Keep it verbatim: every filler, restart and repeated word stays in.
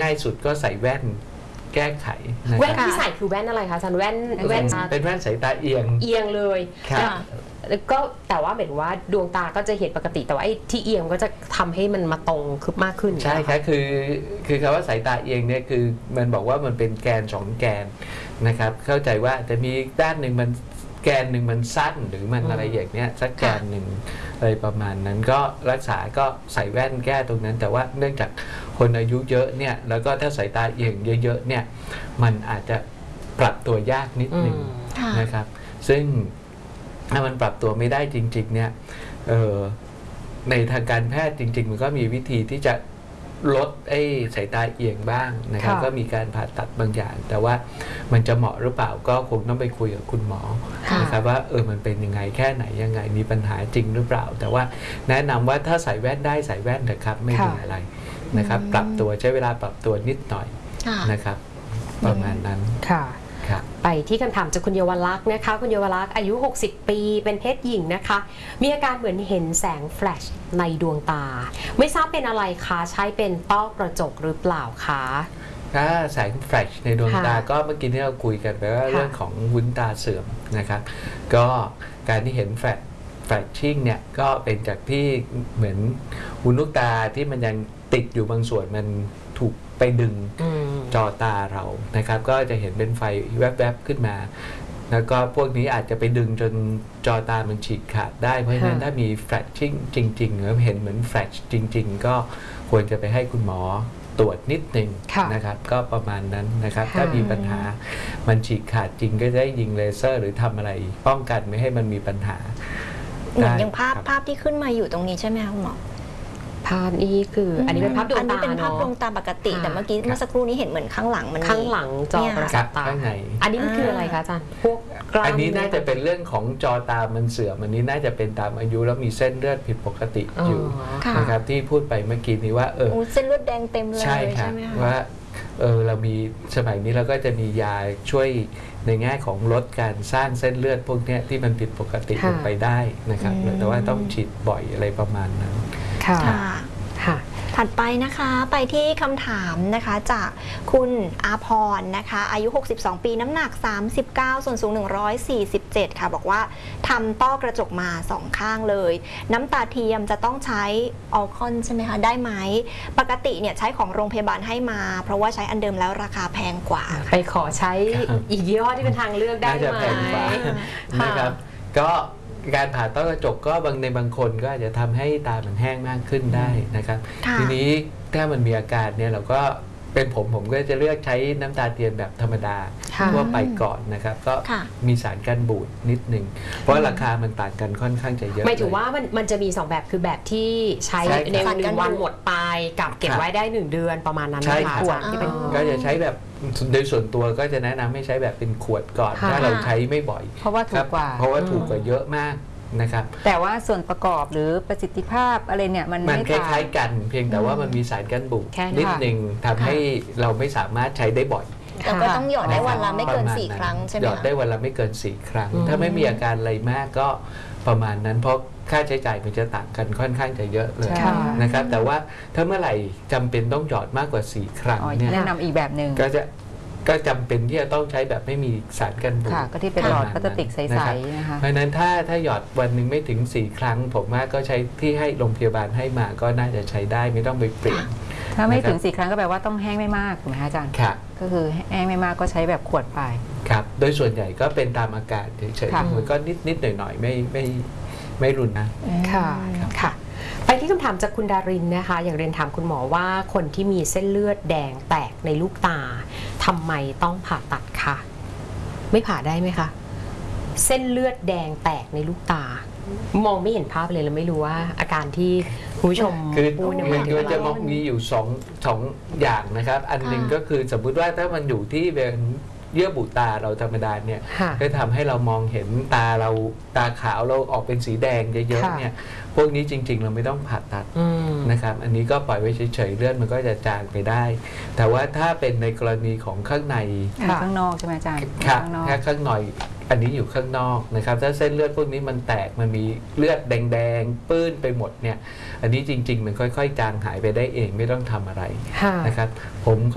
ายสุดก็ใส่แว่นแก้ไขแว่นที่ใส่คือแว่นอะไรคะอาจารย์แว่นแว่นเป็นแว่นสายตาเอียงเอียงเลยก็แต่ว่าหมายถึงว่าดวงตาก็จะเห็นปกติแต่ว่าไอ้ที่เอียงก็จะทำให้มันมาตรงขึ้นมากขึ้นใช่ครับคือคือคำว่าสายตาเอียงเนี่ยคือมันบอกว่ามันเป็นแกนสองแกนนะครับเข้าใจว่าจะมีด้านหนึ่งมันแกนหนึ่งมันสั้นหรือมันอะไรอย่างเนี้ยสักแกนหนึ่งอะไรประมาณนั้นก็รักษาก็ใส่แว่นแก้ตรงนั้นแต่ว่าเนื่องจากคนอายุเยอะเนี่ยแล้วก็ถ้าสายตาเอียงเยอะๆเนี่ยมันอาจจะปรับตัวยากนิดหนึ่งนะครับซึ่งถ้ามันปรับตัวไม่ได้จริงๆเนี่ยในทางการแพทย์จริงๆมันก็มีวิธีที่จะลดไอ้สายตาเอียงบ้างนะครับก็มีการผ่าตัดบางอย่างแต่ว่ามันจะเหมาะหรือเปล่าก็คงต้องไปคุยกับคุณหมอนะครับว่าเออมันเป็นยังไงแค่ไหนยังไงมีปัญหาจริงหรือเปล่าแต่ว่าแนะนำว่าถ้าใส่แว่นได้ใส่แว่นเถอะครับไม่มีอะไรนะครับปรับตัวใช้เวลาปรับตัวนิดหน่อยนะครับประมาณนั้นค่ะไปที่คำถามจากคุณเยาวลักษณ์นะคะคุณเยาวลักษณ์อายุหกสิบปีเป็นเพศหญิงนะคะมีอาการเหมือนเห็นแสงแฟลชในดวงตาไม่ทราบเป็นอะไรคะใช้เป็นต้อกระจกหรือเปล่าคะถ้าแสงแฟลชในดวงตาก็เมื่อกี้ที่เราคุยกันไปว่าเรื่องของวุ้นตาเสื่อมนะครับก็การที่เห็นแฟลชแฟลชชิ่งเนี่ยก็เป็นจากที่เหมือนวุ้นลูกตาที่มันยังติดอยู่บางส่วนมันถูกไปดึงจอตาเรานะครับก็จะเห็นเป็นไฟแวบๆขึ้นมาแล้วก็พวกนี้อาจจะไปดึงจนจอตามันฉีกขาดได้เพราะฉะนั้นถ้ามีแฟลชชิ่งจริงๆหรือเห็นเหมือนแฟลชจริงๆก็ควรจะไปให้คุณหมอตรวจนิดนึงนะครับก็ประมาณนั้นนะครับถ้ามีปัญหามันฉีกขาดจริงก็จะได้ยิงเลเซอร์หรือทำอะไรป้องกันไม่ให้มันมีปัญหาเหมือนอย่างภาพภาพที่ขึ้นมาอยู่ตรงนี้ใช่ไหมคะคุณหมอภาพนี้คืออันนี้เป็นภาพดวงตาอันนี้เป็นภาพดวงตาปกติแต่เมื่อกี้เมื่อสักครู่นี้เห็นเหมือนข้างหลังมันข้างหลังจอประสาทตาอันนี้คืออะไรคะอาจารย์พวกกล้ามอันนี้น่าจะเป็นเรื่องของจอตามันเสื่อมอันนี้น่าจะเป็นตามอายุแล้วมีเส้นเลือดผิดปกติอยู่นะครับที่พูดไปเมื่อกี้นี้ว่าเออเส้นเลือดแดงเต็มเลยใช่ครับว่าเออเรามีสมัยนี้เราก็จะมียาช่วยในแง่ของลดการสร้างเส้นเลือดพวกนี้ที่มันผิดปกติลงไปได้นะครับแต่ว่าต้องฉีดบ่อยอะไรประมาณนั้นค่ะถัดไปนะคะไปที่คำถามนะคะจากคุณอาพรนะคะอายุหกสิบสองปีน้ำหนักสามสิบเก้าส่วนสูงหนึ่งร้อยสี่สิบเจ็ดค่ะบอกว่าทำต้อกระจกมาสองข้างเลยน้ำตาเทียมจะต้องใช้ออลคอนใช่ไหมคะได้ไหมปกติเนี่ยใช้ของโรงพยาบาลให้มาเพราะว่าใช้อันเดิมแล้วราคาแพงกว่าไปขอใช้อีกยี่ห้อที่เป็นทางเลือกได้ไหมนะครับก็การผ่าต้อกระจกก็บางในบางคนก็อาจจะทำให้ตามันแห้งมากขึ้นได้นะครับทีนี้ถ้ามันมีอาการเนี่ยเราก็เป็นผมผมก็จะเลือกใช้น้ำตาเทียมแบบธรรมดาทั่วไปก่อนนะครับก็มีสารกันบูดนิดหนึ่งเพราะราคามันต่างกันค่อนข้างจะเยอะหมายถึงว่ามันมันจะมีสองแบบคือแบบที่ใช้ในหนึ่งวันหมดไปกับเก็บไว้ได้หนึ่งเดือนประมาณนั้นนะคะขวดที่เป็นก็จะใช้แบบโดยส่วนตัวก็จะแนะนำให้ใช้แบบเป็นขวดก่อนถ้าเราใช้ไม่บ่อยเพราะว่าถูกกว่าเพราะว่าถูกกว่าเยอะมากนะครับแต่ว่าส่วนประกอบหรือประสิทธิภาพอะไรเนี่ยมันมันคล้ายๆกันเพียงแต่ว่ามันมีสารกันบูดนิดหนึ่งทำให้เราไม่สามารถใช้ได้บ่อยแต่ก็ต้องหยอดได้วันละไม่เกินสี่ครั้งใช่ไหมหยอดได้วันละไม่เกินสี่ครั้งถ้าไม่มีอาการอะไรมากก็ประมาณนั้นเพราะค่าใช้จ่ายมันจะต่างกันค่อนข้างจะเยอะเลยนะครับแต่ว่าถ้าเมื่อไหร่จำเป็นต้องหยอดมากกว่าสี่ครั้งเนี่ยแนะนำอีกแบบหนึ่งก็จะก็จำเป็นที่จะต้องใช้แบบไม่มีสารกันบูดก็ที่เป็นหลอดพลาสติกใสๆนะคะเพราะนั้นถ้าถ้าหยอดวันหนึ่งไม่ถึงสี่ครั้งผมว่าก็ใช้ที่ให้โรงพยาบาลให้มาก็น่าจะใช้ได้ไม่ต้องไปเปลี่ยนถ้าไม่ถึงสี่ครั้งก็แปลว่าต้องแห้งไม่มากถูกไหมอาจารย์ครับก็คือแห้งไม่มากก็ใช้แบบขวดไปครับโดยส่วนใหญ่ก็เป็นตามอาการเฉยๆมันก็นิดนิดหน่อยหน่อยไม่ไม่ไม่รุนนะค่ะค่ะไปที่คำถามจากคุณดารินนะคะอย่างเรียนถามคุณหมอว่าคนที่มีเส้นเลือดแดงแตกในลูกตาทำไมต้องผ่าตัดคะไม่ผ่าได้ไหมคะเส้นเลือดแดงแตกในลูกตามองไม่เห็นภาพเลยแล้วไม่รู้ว่าอาการที่คุณผู้ชมคือมันจะมองมีอยู่สองสองอย่างนะครับอันหนึ่งก็คือสมมุติว่าถ้ามันอยู่ที่เป็นเยื่อบุตาเราธรรมดาเนี่ยก็ทำให้เรามองเห็นตาเราตาขาวเราออกเป็นสีแดงเยอะๆเนี่ยพวกนี้จริงๆเราไม่ต้องผ่าตัดนะครับอันนี้ก็ปล่อยไว้เฉยๆเลือดมันก็จะจางไปได้แต่ว่าถ้าเป็นในกรณีของข้างในข้างนอกใช่ไหมอาจารย์ครับแค่ข้างในอันนี้อยู่ข้างนอกนะครับถ้าเส้นเลือดพวกนี้มันแตกมันมีเลือดแดงๆปื้นไปหมดเนี่ยอันนี้จริงๆมันค่อยๆจางหายไปได้เองไม่ต้องทำอะไรนะครับผม